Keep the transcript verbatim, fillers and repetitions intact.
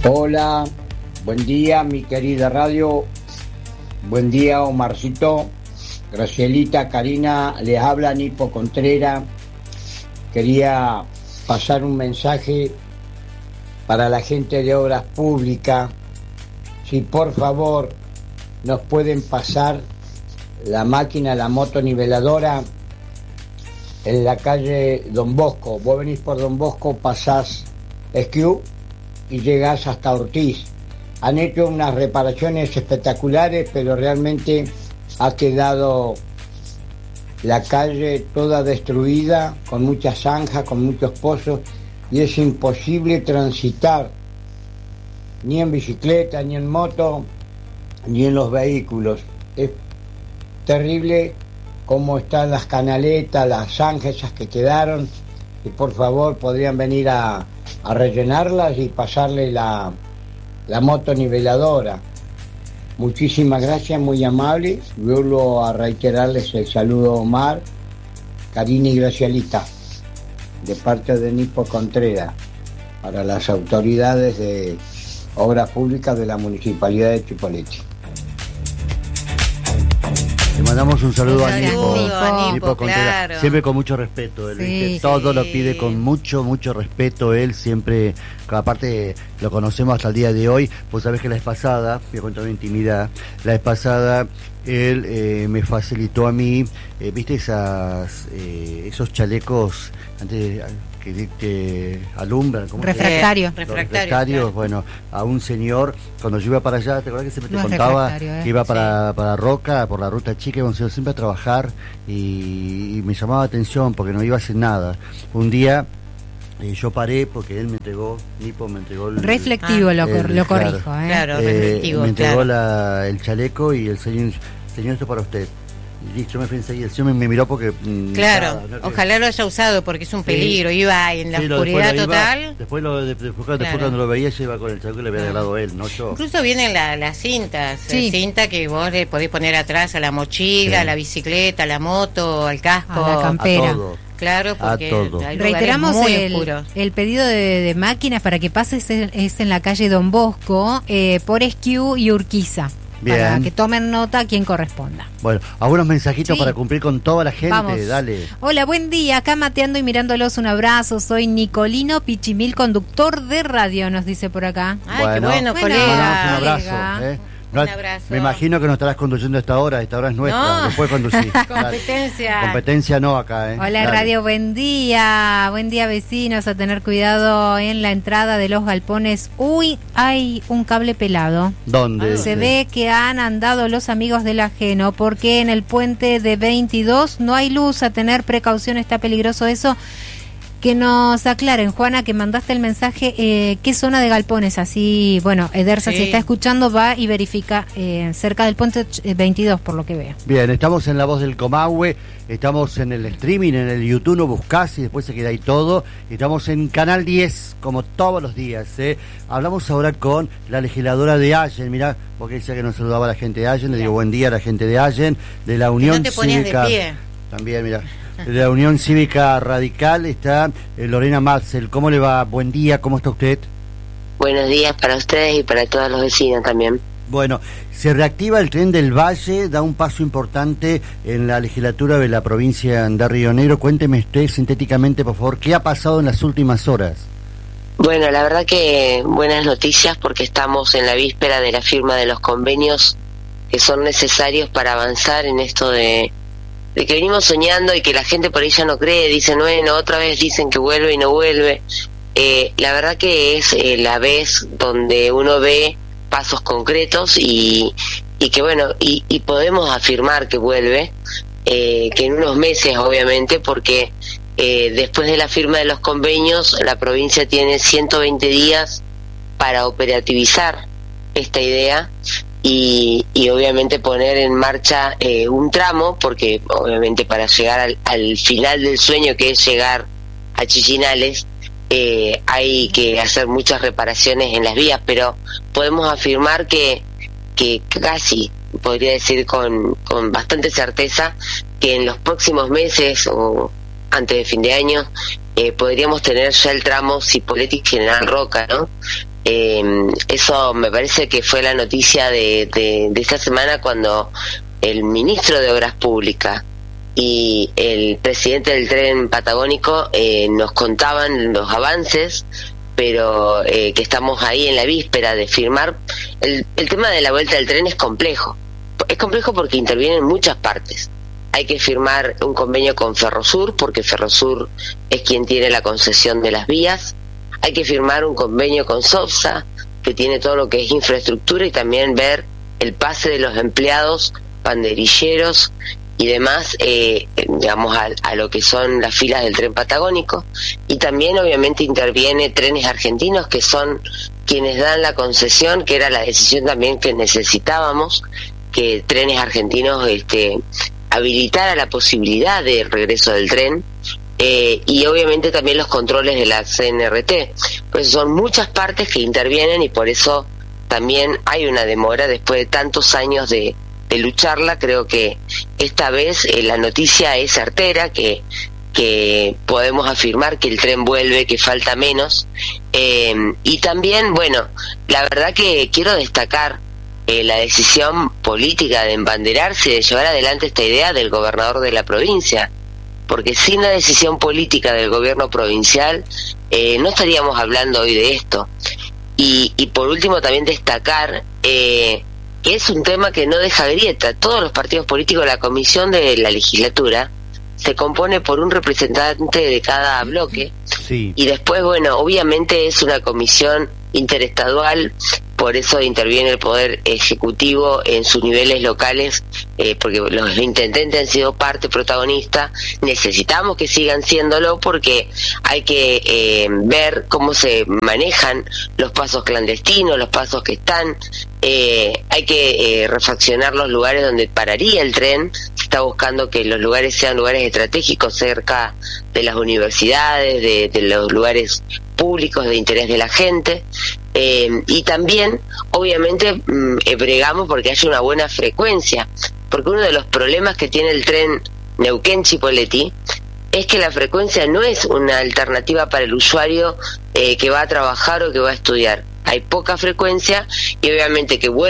Hola, buen día mi querida radio, buen día Omarcito, Gracielita, Karina, les habla Nipo Contreras. Quería pasar un mensaje para la gente de Obras Públicas, si por favor nos pueden pasar la máquina, la moto niveladora en la calle Don Bosco. Vos venís por Don Bosco, pasás Esquiú y llegás hasta Ortiz. Han hecho unas reparaciones espectaculares, pero realmente ha quedado la calle toda destruida, con muchas zanjas, con muchos pozos, y es imposible transitar, ni en bicicleta, ni en moto, ni en los vehículos. Es terrible cómo están las canaletas, las zanjas esas que quedaron, y por favor podrían venir a, a rellenarlas y pasarle la, la moto niveladora. Muchísimas gracias, muy amable. Vuelvo a reiterarles el saludo a Omar, Karina y Gracielita, de parte de Nipo Contreras, para las autoridades de Obras Públicas de la Municipalidad de Chipoleti. Le mandamos un saludo a Nipo, Nipo, Nipo Contreras, claro. siempre con mucho respeto. Él, Sí, ¿viste? Todo sí. lo pide con mucho, mucho respeto. Él siempre, aparte lo conocemos hasta el día de hoy. Pues sabés que la vez pasada, voy a contar una intimidad, la vez pasada él eh, me facilitó a mí, eh, viste esas, eh, esos chalecos antes que, que alumbran, ¿cómo Refractario. se llama? Los Refractario, refractarios, claro. bueno, a un señor, cuando yo iba para allá, ¿te acuerdas que siempre te No es contaba refractario, ¿eh? que iba para, Sí. para Roca, por la ruta chica, íbamos siempre a trabajar y, y me llamaba la atención porque no iba a hacer nada. Un día eh, yo paré porque él me entregó, Nipo me entregó el... Reflectivo, Ah, lo, cor- el- lo claro. corrijo, ¿eh? Claro, eh, reflectivo, me entregó claro. la, el chaleco y el señor, señor, esto es para usted. Y listo, yo me fui enseguida, el señor me, me miró porque... mm, Claro, nada, no, que- ojalá lo haya usado porque es un peligro, iba en la Sí, lo- oscuridad después lo iba- total. después, lo, de- después, después Claro. cuando lo veía, yo iba con el chaleco y le había Claro. regalado él, no yo. Incluso vienen la- las cintas, Sí. eh, cinta que vos le podés poner atrás a la mochila, Sí. a la bicicleta, a la moto, al casco. A la campera. A todo. Claro, porque A todo. hay lugares Reiteramos muy el, oscuros. el pedido de, de máquinas para que pases es, es en la calle Don Bosco, eh, por Esquiú y Urquiza. Bien. Para que tomen nota a quien corresponda. Bueno, algunos mensajitos Sí. para cumplir con toda la gente, Vamos. dale. Hola, buen día. Acá mateando y mirándolos, un abrazo. Soy Nicolino Pichimil, conductor de radio, nos dice por acá. Ay, qué bueno, Bueno, colega. Mandamos un abrazo. colega. ¿eh? No, Un abrazo. Me imagino que no estarás conduciendo a esta hora, esta hora es nuestra, No. no puedes conducir. Dale. Competencia. Competencia no acá, ¿eh? Hola Dale. Radio, buen día, buen día vecinos, a tener cuidado en la entrada de los galpones. Uy, hay un cable pelado. ¿Dónde? Se dice? ve que han andado los amigos del ajeno, porque en el puente de veintidós no hay luz, a tener precaución, está peligroso eso. Que nos aclaren, Juana, que mandaste el mensaje, eh, qué zona de galpones, así, bueno, Edersa, Sí. si está escuchando, va y verifica eh, cerca del puente veintidós, por lo que veo. Bien, estamos en La Voz del Comahue, estamos en el streaming, en el YouTube, no buscás y después se queda ahí todo. Estamos en Canal diez, como todos los días. ¿eh? Hablamos ahora con la legisladora de Allen, mirá, porque decía que nos saludaba a la gente de Allen, le digo buen día a la gente de Allen, de la Unión no te ponías de Cívica. pie. También, mira, de la Unión Cívica Radical está eh, Lorena Matzel. ¿Cómo le va? Buen día, ¿cómo está usted? Buenos días para ustedes y para todos los vecinos también. Bueno, se reactiva el tren del Valle, da un paso importante en la legislatura de la provincia de Río Negro. Cuénteme usted sintéticamente, por favor, ¿qué ha pasado en las últimas horas? Bueno, la verdad que buenas noticias porque estamos en la víspera de la firma de los convenios que son necesarios para avanzar en esto de, de que venimos soñando y que la gente por ahí ya no cree, dicen, bueno, otra vez dicen que vuelve y no vuelve. Eh, la verdad que es eh, la vez donde uno ve pasos concretos y, y que bueno, y, y podemos afirmar que vuelve, eh, que en unos meses obviamente, porque eh, después de la firma de los convenios la provincia tiene ciento veinte días para operativizar esta idea y, y obviamente poner en marcha eh, un tramo, porque obviamente para llegar al, al final del sueño, que es llegar a Chichinales, eh, hay que hacer muchas reparaciones en las vías, pero podemos afirmar que, que casi, podría decir con, con bastante certeza, que en los próximos meses o antes de fin de año eh, podríamos tener ya el tramo Cipolletti General Roca, ¿no? Eh, eso me parece que fue la noticia de, de, de esta semana, cuando el ministro de Obras Públicas y el presidente del tren patagónico eh, nos contaban los avances, pero eh, que estamos ahí en la víspera de firmar. El, el tema de la vuelta del tren es complejo. Es complejo porque intervienen muchas partes. Hay que firmar un convenio con Ferrosur, porque Ferrosur es quien tiene la concesión de las vías. Hay que firmar un convenio con SOFSA, que tiene todo lo que es infraestructura, y también ver el pase de los empleados, banderilleros y demás, eh, digamos, a, a lo que son las filas del tren patagónico. Y también obviamente interviene Trenes Argentinos, que son quienes dan la concesión, que era la decisión también que necesitábamos, que Trenes Argentinos este, habilitara la posibilidad de regreso del tren. Eh, y obviamente también los controles de la C N R T. Pues son muchas partes que intervienen, y por eso también hay una demora después de tantos años de, de lucharla. Creo que esta vez eh, la noticia es certera, que, que podemos afirmar que el tren vuelve, que falta menos. Eh, y también, bueno, la verdad que quiero destacar eh, la decisión política de embanderarse, de llevar adelante esta idea del gobernador de la provincia, porque sin la decisión política del gobierno provincial eh, no estaríamos hablando hoy de esto. Y, y por último también destacar eh, que es un tema que no deja grieta. Todos los partidos políticos, la comisión de la legislatura se compone por un representante de cada bloque, sí. Y después, bueno, obviamente es una comisión interestadual, por eso interviene el Poder Ejecutivo en sus niveles locales, eh, porque los intendentes han sido parte protagonista. Necesitamos que sigan siéndolo, porque hay que eh, ver cómo se manejan los pasos clandestinos, los pasos que están. Eh, hay que eh, refaccionar los lugares donde pararía el tren. Se está buscando que los lugares sean lugares estratégicos, cerca de las universidades, de, de los lugares públicos de interés de la gente. Eh, y también, obviamente, mmm, bregamos porque haya una buena frecuencia, porque uno de los problemas que tiene el tren Neuquén-Chipoleti es que la frecuencia no es una alternativa para el usuario eh, que va a trabajar o que va a estudiar. Hay poca frecuencia, y obviamente que